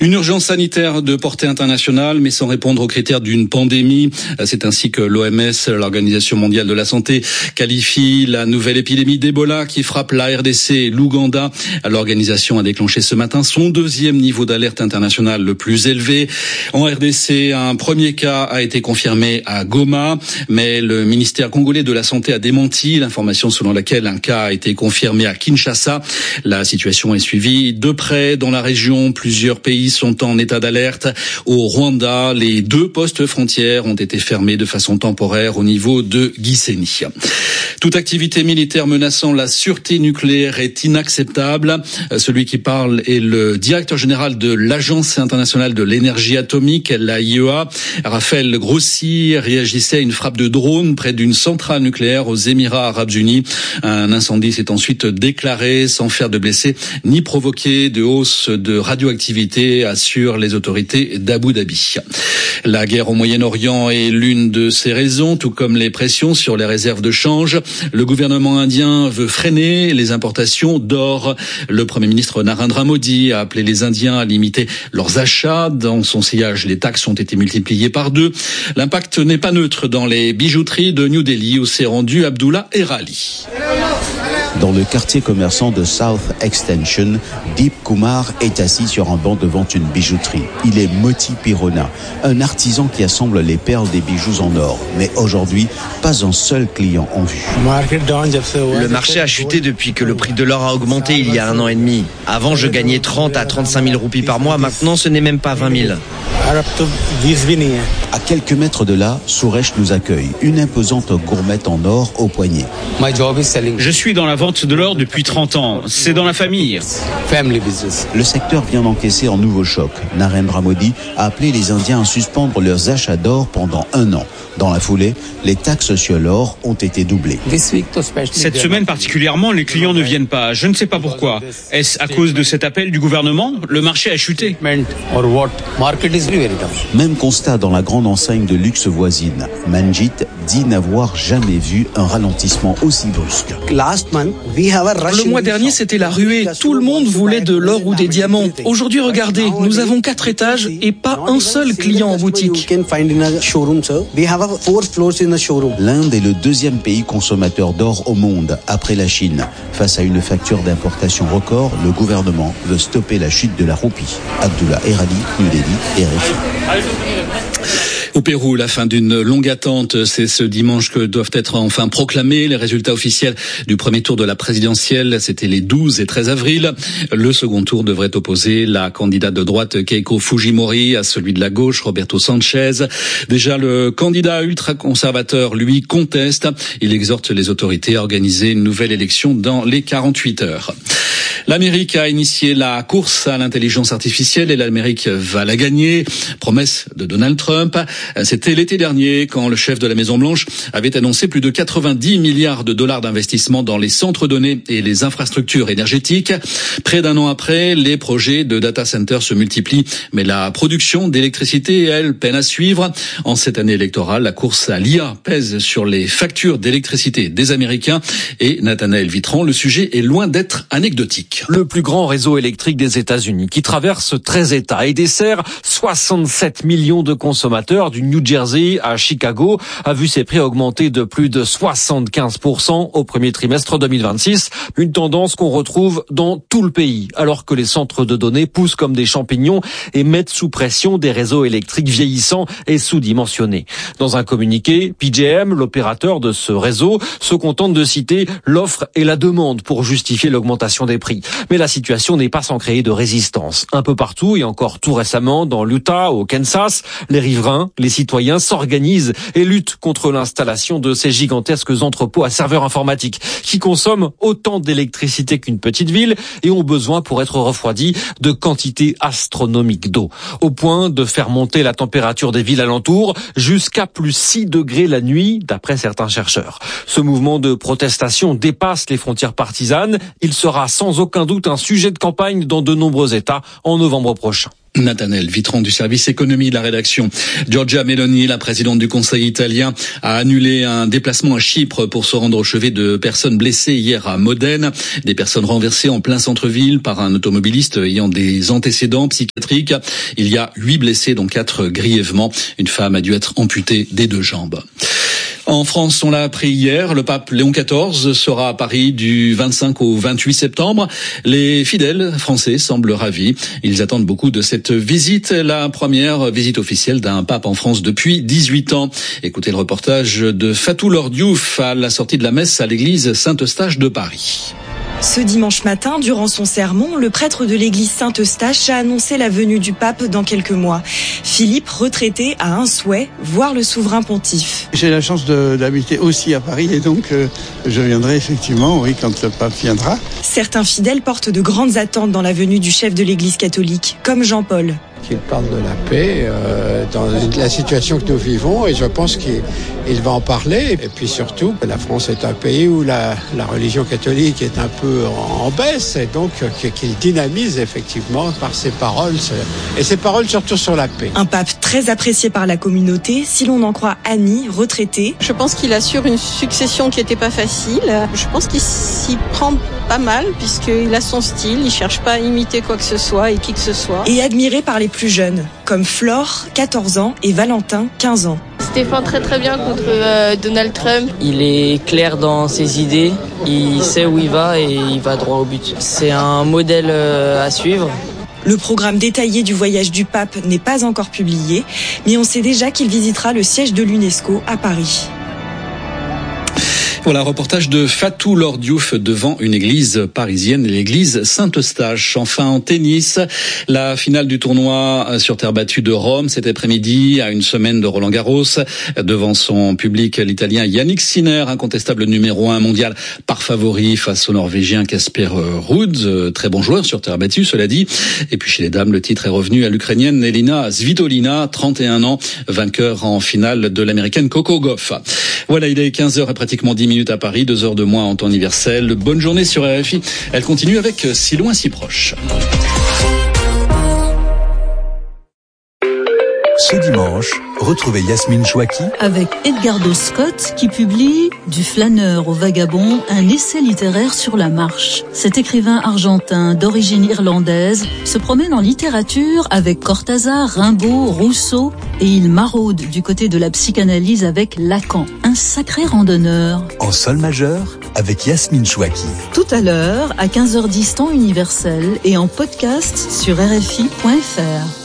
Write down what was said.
Une urgence sanitaire de portée internationale, mais sans répondre aux critères d'une pandémie. C'est ainsi que l'OMS, l'Organisation mondiale de la santé, qualifie la nouvelle épidémie d'Ebola qui frappe la RDC et l'Ouganda. L'organisation a déclenché ce matin son deuxième niveau d'alerte internationale le plus élevé. En RDC, un premier cas a été confirmé à Goma, mais le ministère congolais de la Santé a démenti l'information selon laquelle un cas a été confirmé à Kinshasa. La situation est suivie de près dans la région. Plusieurs pays sont en état d'alerte. Au Rwanda, les 2 postes frontières ont été fermés de façon temporaire au niveau de Gisenyi. Toute activité militaire menaçant la sûreté nucléaire est inacceptable. Celui qui parle est le directeur général de l'Agence internationale de l'énergie atomique, l'AIEA. Raphaël Grossi réagissait à une frappe de drone près d'une centrale nucléaire aux Émirats arabes unis. Un incendie s'est ensuite déclaré sans faire de blessés ni provoquer de hausse de radioactivité, assurent les autorités d'Abu Dhabi. La guerre au Moyen-Orient est l'une de ces raisons, tout comme les pressions sur les réserves de change. Le gouvernement indien veut freiner les importations d'or. Le Premier ministre Narendra Modi a appelé les Indiens à limiter leurs achats. Dans son sillage, les taxes ont été multipliées par 2. L'impact n'est pas neutre dans les bijouteries de New Delhi où s'est rendu Abdullah Erali. Dans le quartier commerçant de South Extension, Deep Kumar est assis sur un banc devant une bijouterie. Il est Moti Pirona, un artisan qui assemble les perles des bijoux en or. Mais aujourd'hui, pas un seul client en vue. Le marché a chuté depuis que le prix de l'or a augmenté il y a 1 an et demi. Avant, je gagnais 30 à 35 000 roupies par mois. Maintenant, ce n'est même pas 20 000. À quelques mètres de là, Suresh nous accueille, une imposante gourmette en or au poignet. Je suis dans la vente de l'or depuis 30 ans. C'est dans la famille. Le secteur vient d'encaisser un nouveau choc. Narendra Modi a appelé les Indiens à suspendre leurs achats d'or pendant 1 an. Dans la foulée, les taxes sur l'or ont été doublées. Cette semaine particulièrement, les clients ne viennent pas. Je ne sais pas pourquoi. Est-ce à cause de cet appel du gouvernement ? Le marché a chuté. Même constat dans la grande enseigne de luxe voisine. Manjit dit n'avoir jamais vu un ralentissement aussi brusque. Le mois dernier, c'était la ruée. Tout le monde voulait de l'or ou des diamants. Aujourd'hui, regardez, nous avons 4 étages et pas un seul client en boutique. L'Inde est le 2e pays consommateur d'or au monde, après la Chine. Face à une facture d'importation record, le gouvernement veut stopper la chute de la roupie. Abdullah Erali, New Delhi, RFI. Au Pérou, la fin d'une longue attente, c'est ce dimanche que doivent être enfin proclamés les résultats officiels du premier tour de la présidentielle. C'était les 12 et 13 avril. Le second tour devrait opposer la candidate de droite Keiko Fujimori à celui de la gauche Roberto Sanchez. Déjà, le candidat ultra-conservateur, lui, conteste. Il exhorte les autorités à organiser une nouvelle élection dans les 48 heures. L'Amérique a initié la course à l'intelligence artificielle et l'Amérique va la gagner. Promesse de Donald Trump. C'était l'été dernier quand le chef de la Maison-Blanche avait annoncé plus de 90 milliards de dollars d'investissement dans les centres données et les infrastructures énergétiques. Près d'1 an après, les projets de data centers se multiplient, mais la production d'électricité, elle, peine à suivre. En cette année électorale, la course à l'IA pèse sur les factures d'électricité des Américains. Et Nathanaël Vitran, le sujet est loin d'être anecdotique. Le plus grand réseau électrique des États-Unis qui traverse 13 États et dessert 67 millions de consommateurs du New Jersey à Chicago a vu ses prix augmenter de plus de 75% au premier trimestre 2026. Une tendance qu'on retrouve dans tout le pays, alors que les centres de données poussent comme des champignons et mettent sous pression des réseaux électriques vieillissants et sous-dimensionnés. Dans un communiqué, PJM, l'opérateur de ce réseau, se contente de citer l'offre et la demande pour justifier l'augmentation des prix. Mais la situation n'est pas sans créer de résistance. Un peu partout et encore tout récemment dans l'Utah, au Kansas, les riverains, les citoyens s'organisent et luttent contre l'installation de ces gigantesques entrepôts à serveurs informatiques qui consomment autant d'électricité qu'une petite ville et ont besoin pour être refroidis de quantités astronomiques d'eau. Au point de faire monter la température des villes alentours jusqu'à plus 6 degrés la nuit, d'après certains chercheurs. Ce mouvement de protestation dépasse les frontières partisanes. Il sera sans aucun doute un sujet de campagne dans de nombreux États en novembre prochain. Nathanaël Vitran du service économie de la rédaction. Giorgia Meloni, la présidente du Conseil italien, a annulé un déplacement à Chypre pour se rendre au chevet de personnes blessées hier à Modène. Des personnes renversées en plein centre-ville par un automobiliste ayant des antécédents psychiatriques. Il y a 8 blessés, dont 4 grièvement. Une femme a dû être amputée des 2 jambes. En France, on l'a appris hier, le pape Léon XIV sera à Paris du 25 au 28 septembre. Les fidèles français semblent ravis. Ils attendent beaucoup de cette visite, la première visite officielle d'un pape en France depuis 18 ans. Écoutez le reportage de Fatou Lordiouf à la sortie de la messe à l'église Saint-Eustache de Paris. Ce dimanche matin, durant son sermon, le prêtre de l'église Saint-Eustache a annoncé la venue du pape dans quelques mois. Philippe, retraité, a un souhait, voir le souverain pontife. J'ai la chance d'habiter aussi à Paris et donc je viendrai effectivement, oui, quand le pape viendra. Certains fidèles portent de grandes attentes dans la venue du chef de l'église catholique, comme Jean-Paul. Qu'il parle de la paix dans la situation que nous vivons et je pense qu'il va en parler. Et puis surtout, la France est un pays où la religion catholique est un peu en baisse et donc qu'il dynamise effectivement par ses paroles et ses paroles surtout sur la paix. Un pape très apprécié par la communauté, si l'on en croit Annie, retraitée. Je pense qu'il assure une succession qui n'était pas facile. Je pense qu'il s'y prend pas mal puisqu'il a son style, il cherche pas à imiter quoi que ce soit et qui que ce soit. Et admiré par les plus jeunes, comme Flore, 14 ans, et Valentin, 15 ans. Stéphane très bien contre Donald Trump. Il est clair dans ses idées, il sait où il va et il va droit au but. C'est un modèle à suivre. Le programme détaillé du voyage du pape n'est pas encore publié, mais on sait déjà qu'il visitera le siège de l'UNESCO à Paris. Voilà, reportage de Fatou Lordiouf devant une église parisienne, l'église Saint-Eustache. Enfin, en tennis, la finale du tournoi sur terre battue de Rome cet après-midi, à une semaine de Roland-Garros. Devant son public, l'Italien Yannick Sinner, incontestable numéro 1 mondial, par favori face au Norvégien Casper Ruud, très bon joueur sur terre battue, cela dit. Et puis chez les dames, le titre est revenu à l'Ukrainienne Elina Svitolina, 31 ans, vainqueur en finale de l'Américaine Coco Gauff. Voilà, il est 15h et pratiquement 10 minutes à Paris, 2 heures de moins en temps universel. Bonne journée sur RFI. Elle continue avec Si loin, si proche. Ce dimanche, retrouvez Yasmine Chouaki avec Edgardo Scott qui publie Du flâneur au vagabond, un essai littéraire sur la marche. Cet écrivain argentin d'origine irlandaise se promène en littérature avec Cortázar, Rimbaud, Rousseau et il maraude du côté de la psychanalyse avec Lacan. Un sacré randonneur. En sol majeur avec Yasmine Chouaki. Tout à l'heure à 15h10 temps universel et en podcast sur RFI.fr.